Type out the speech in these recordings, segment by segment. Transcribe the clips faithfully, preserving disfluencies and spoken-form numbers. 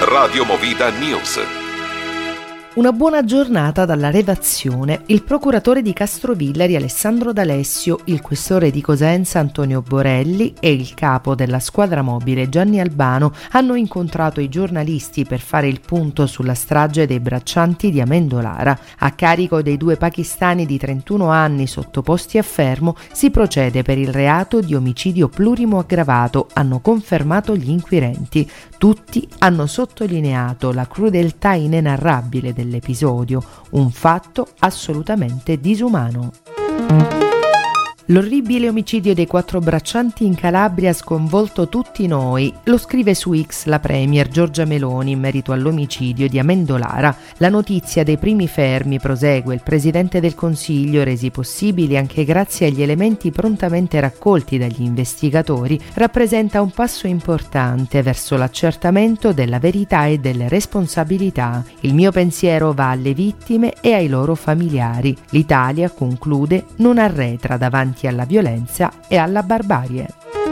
Radio Movida News. Una buona giornata dalla redazione. Il procuratore di Castrovillari Alessandro D'Alessio, il questore di Cosenza Antonio Borelli e il capo della squadra mobile Gianni Albano hanno incontrato i giornalisti per fare il punto sulla strage dei braccianti di Amendolara. A carico dei due pakistani di trentuno anni sottoposti a fermo si procede per il reato di omicidio plurimo aggravato, hanno confermato gli inquirenti. Tutti hanno sottolineato la crudeltà inenarrabile dell'episodio, un fatto assolutamente disumano. L'orribile omicidio dei quattro braccianti in Calabria ha sconvolto tutti noi, lo scrive su X la premier Giorgia Meloni in merito all'omicidio di Amendolara. La notizia dei primi fermi, prosegue il Presidente del Consiglio, resi possibili anche grazie agli elementi prontamente raccolti dagli investigatori, rappresenta un passo importante verso l'accertamento della verità e delle responsabilità. Il mio pensiero va alle vittime e ai loro familiari. L'Italia, conclude, non arretra davanti alla violenza e alla barbarie.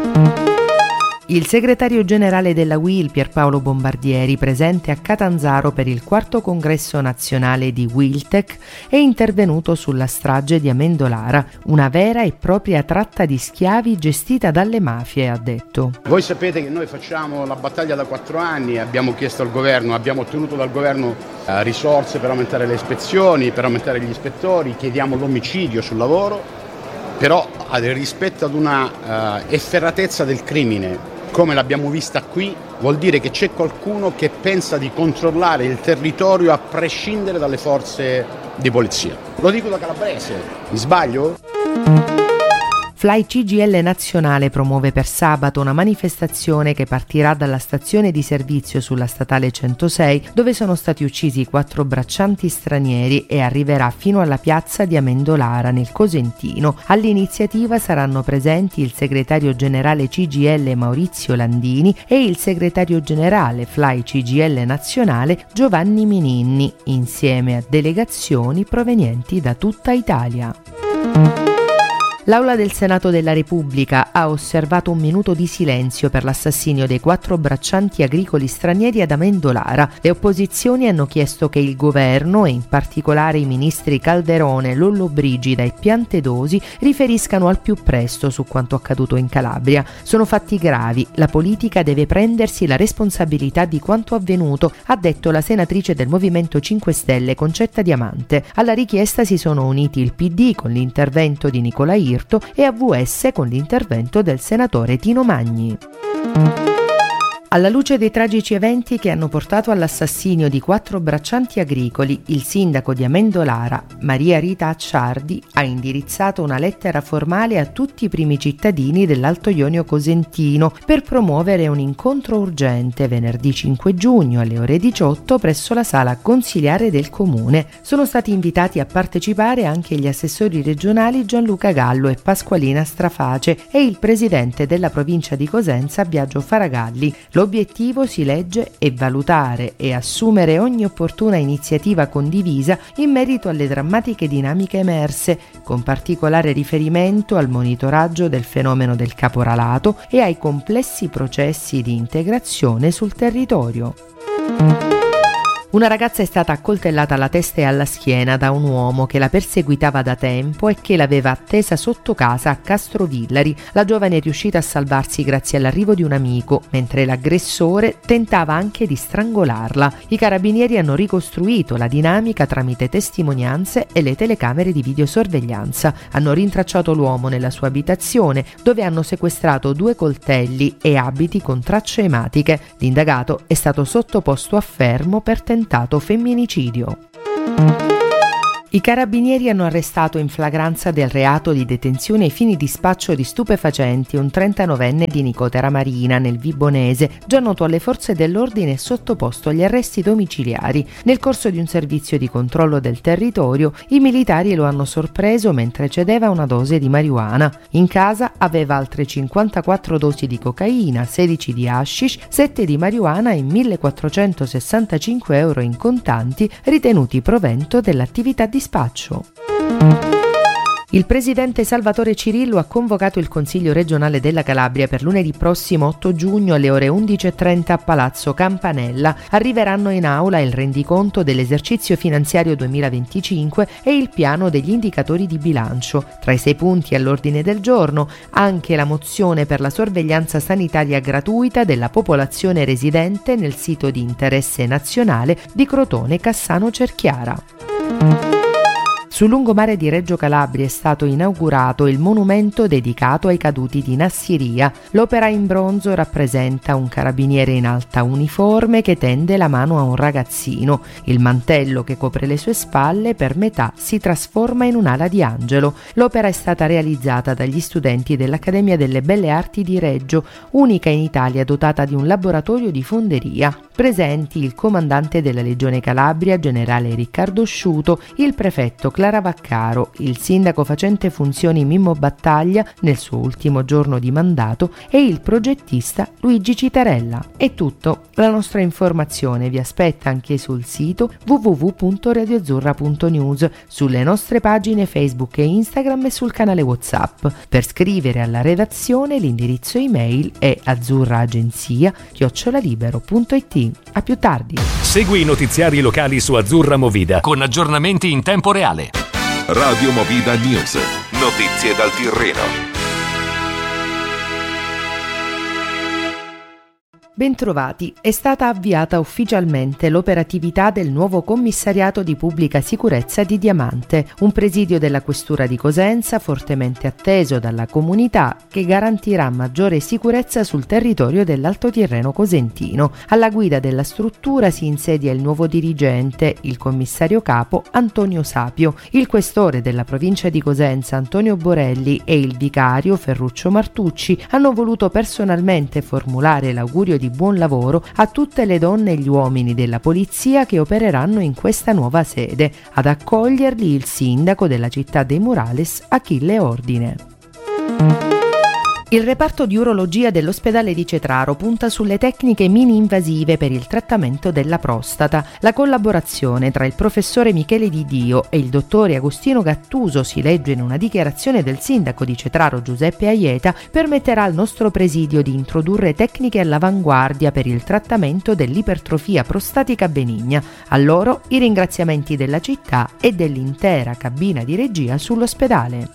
Il segretario generale della U I L Pierpaolo Bombardieri, presente a Catanzaro per il quarto congresso nazionale di Wiltec, è intervenuto sulla strage di Amendolara, una vera e propria tratta di schiavi gestita dalle mafie, ha detto. Voi sapete che noi facciamo la battaglia da quattro anni, abbiamo chiesto al governo, abbiamo ottenuto dal governo eh, risorse per aumentare le ispezioni, per aumentare gli ispettori, chiediamo l'omicidio sul lavoro, però rispetto ad una uh, efferatezza del crimine, come l'abbiamo vista qui, vuol dire che c'è qualcuno che pensa di controllare il territorio a prescindere dalle forze di polizia. Lo dico da calabrese, mi sbaglio? Fly C G I L Nazionale promuove per sabato una manifestazione che partirà dalla stazione di servizio sulla statale centosei, dove sono stati uccisi quattro braccianti stranieri, e arriverà fino alla piazza di Amendolara nel Cosentino. All'iniziativa saranno presenti il segretario generale C G I L Maurizio Landini e il segretario generale Fly C G I L Nazionale Giovanni Mininni, insieme a delegazioni provenienti da tutta Italia. L'Aula del Senato della Repubblica ha osservato un minuto di silenzio per l'assassinio dei quattro braccianti agricoli stranieri ad Amendolara. Le opposizioni hanno chiesto che il governo, e in particolare i ministri Calderone, Lollobrigida e Piantedosi, riferiscano al più presto su quanto accaduto in Calabria. Sono fatti gravi, la politica deve prendersi la responsabilità di quanto avvenuto, ha detto la senatrice del Movimento cinque Stelle Concetta Diamante. Alla richiesta si sono uniti il P D con l'intervento di Nicola Irto e A V S con l'intervento del senatore Tino Magni. Alla luce dei tragici eventi che hanno portato all'assassinio di quattro braccianti agricoli, il sindaco di Amendolara, Maria Rita Acciardi, ha indirizzato una lettera formale a tutti i primi cittadini dell'Alto Ionio Cosentino per promuovere un incontro urgente venerdì cinque giugno alle ore diciotto presso la sala consiliare del comune. Sono stati invitati a partecipare anche gli assessori regionali Gianluca Gallo e Pasqualina Straface e il presidente della provincia di Cosenza Biagio Faragalli. L'obiettivo, si legge, è valutare e assumere ogni opportuna iniziativa condivisa in merito alle drammatiche dinamiche emerse, con particolare riferimento al monitoraggio del fenomeno del caporalato e ai complessi processi di integrazione sul territorio. Una ragazza è stata accoltellata alla testa e alla schiena da un uomo che la perseguitava da tempo e che l'aveva attesa sotto casa a Castrovillari. La giovane è riuscita a salvarsi grazie all'arrivo di un amico, mentre l'aggressore tentava anche di strangolarla. I carabinieri hanno ricostruito la dinamica tramite testimonianze e le telecamere di videosorveglianza. Hanno rintracciato l'uomo nella sua abitazione, dove hanno sequestrato due coltelli e abiti con tracce ematiche. L'indagato è stato sottoposto a fermo per tentativo tentato femminicidio. I carabinieri hanno arrestato in flagranza del reato di detenzione ai fini di spaccio di stupefacenti un trentanovenne di Nicotera Marina nel Vibonese, già noto alle forze dell'ordine e sottoposto agli arresti domiciliari. Nel corso di un servizio di controllo del territorio, i militari lo hanno sorpreso mentre cedeva una dose di marijuana. In casa aveva altre cinquantaquattro dosi di cocaina, sedici di hashish, sette di marijuana e millequattrocentosessantacinque euro in contanti ritenuti provento dell'attività di spaccio. Il presidente Salvatore Cirillo ha convocato il Consiglio regionale della Calabria per lunedì prossimo otto giugno alle ore undici e trenta a Palazzo Campanella. Arriveranno in aula il rendiconto dell'esercizio finanziario duemilaventicinque e il piano degli indicatori di bilancio. Tra i sei punti all'ordine del giorno anche la mozione per la sorveglianza sanitaria gratuita della popolazione residente nel sito di interesse nazionale di Crotone Cassano Cerchiara. Sul lungomare di Reggio Calabria è stato inaugurato il monumento dedicato ai caduti di Nassiria. L'opera in bronzo rappresenta un carabiniere in alta uniforme che tende la mano a un ragazzino. Il mantello che copre le sue spalle per metà si trasforma in un'ala di angelo. L'opera è stata realizzata dagli studenti dell'Accademia delle Belle Arti di Reggio, unica in Italia dotata di un laboratorio di fonderia. Presenti il comandante della Legione Calabria, generale Riccardo Sciuto, il prefetto Clara Vaccaro, il sindaco facente funzioni Mimmo Battaglia nel suo ultimo giorno di mandato e il progettista Luigi Citarella. È tutto, la nostra informazione vi aspetta anche sul sito w w w punto radioazzurra punto news, sulle nostre pagine Facebook e Instagram e sul canale WhatsApp. Per scrivere alla redazione l'indirizzo email è azzurraagenzia chiocciola libero punto it. A più tardi. Segui i notiziari locali su Azzurra Movida con aggiornamenti in tempo reale. Radio Movida News. Notizie dal Tirreno. Bentrovati, è stata avviata ufficialmente l'operatività del nuovo commissariato di pubblica sicurezza di Diamante, un presidio della questura di Cosenza fortemente atteso dalla comunità che garantirà maggiore sicurezza sul territorio dell'Alto Tirreno cosentino. Alla guida della struttura si insedia il nuovo dirigente, il commissario capo Antonio Sapio, il questore della provincia di Cosenza Antonio Borelli e il vicario Ferruccio Martucci hanno voluto personalmente formulare l'augurio di buon lavoro a tutte le donne e gli uomini della polizia che opereranno in questa nuova sede. Ad accoglierli il sindaco della città dei Murales, Achille Ordine. Il reparto di urologia dell'ospedale di Cetraro punta sulle tecniche mini-invasive per il trattamento della prostata. La collaborazione tra il professore Michele Di Dio e il dottore Agostino Gattuso, si legge in una dichiarazione del sindaco di Cetraro Giuseppe Aieta, permetterà al nostro presidio di introdurre tecniche all'avanguardia per il trattamento dell'ipertrofia prostatica benigna. A loro i ringraziamenti della città e dell'intera cabina di regia sull'ospedale.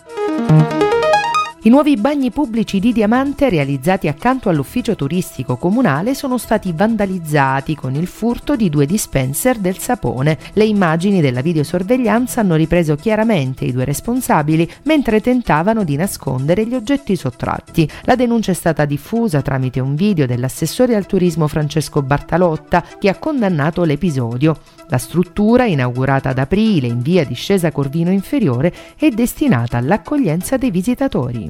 I nuovi bagni pubblici di Diamante realizzati accanto all'ufficio turistico comunale sono stati vandalizzati con il furto di due dispenser del sapone. Le immagini della videosorveglianza hanno ripreso chiaramente i due responsabili mentre tentavano di nascondere gli oggetti sottratti. La denuncia è stata diffusa tramite un video dell'assessore al turismo Francesco Bartalotta, che ha condannato l'episodio. La struttura, inaugurata ad aprile in via Discesa Corvino Inferiore, è destinata all'accoglienza dei visitatori.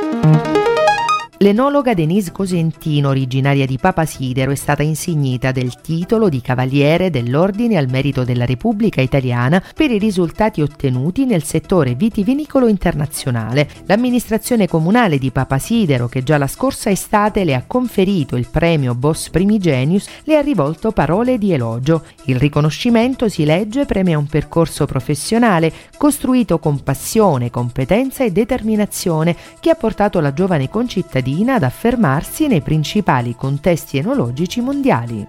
L'enologa Denise Cosentino, originaria di Papasidero, è stata insignita del titolo di Cavaliere dell'Ordine al Merito della Repubblica Italiana per i risultati ottenuti nel settore vitivinicolo internazionale. L'amministrazione comunale di Papasidero, che già la scorsa estate le ha conferito il premio Boss Primigenius, le ha rivolto parole di elogio. Il riconoscimento, si legge, premia un percorso professionale costruito con passione, competenza e determinazione che ha portato la giovane concittadina ad affermarsi nei principali contesti enologici mondiali.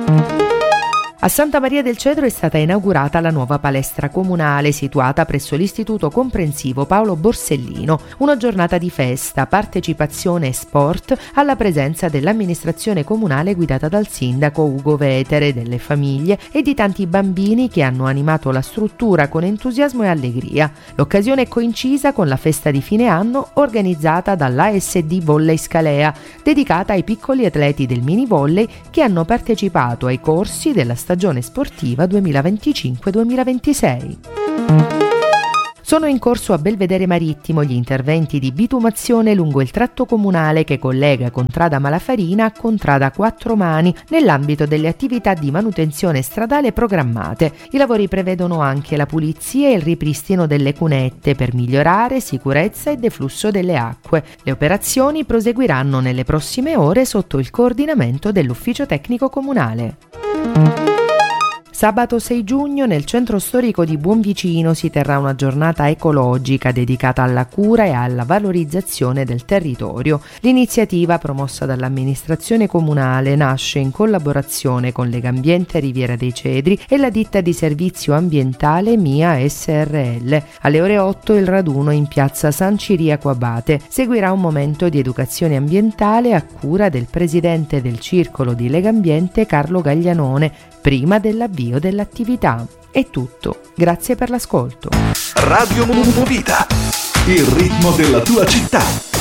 A Santa Maria del Cedro è stata inaugurata la nuova palestra comunale situata presso l'Istituto Comprensivo Paolo Borsellino, una giornata di festa, partecipazione e sport alla presenza dell'amministrazione comunale guidata dal sindaco Ugo Vetere, delle famiglie e di tanti bambini che hanno animato la struttura con entusiasmo e allegria. L'occasione è coincisa con la festa di fine anno organizzata dall'A S D Volley Scalea, dedicata ai piccoli atleti del mini volley che hanno partecipato ai corsi della stagione sportiva duemilaventicinque duemilaventisei. Sono in corso a Belvedere Marittimo gli interventi di bitumazione lungo il tratto comunale che collega Contrada Malafarina a Contrada Quattromani nell'ambito delle attività di manutenzione stradale programmate. I lavori prevedono anche la pulizia e il ripristino delle cunette per migliorare sicurezza e deflusso delle acque. Le operazioni proseguiranno nelle prossime ore sotto il coordinamento dell'ufficio tecnico comunale. Sabato sei giugno nel centro storico di Buonvicino si terrà una giornata ecologica dedicata alla cura e alla valorizzazione del territorio. L'iniziativa, promossa dall'amministrazione comunale, nasce in collaborazione con Legambiente Riviera dei Cedri e la ditta di servizio ambientale Mia S R L. Alle ore otto il raduno in piazza San Ciriaco Abate. Seguirà un momento di educazione ambientale a cura del presidente del circolo di Legambiente Carlo Gaglianone, prima dell'avvio dell'attività. È tutto. Grazie per l'ascolto. Radio Movida, il ritmo della tua città.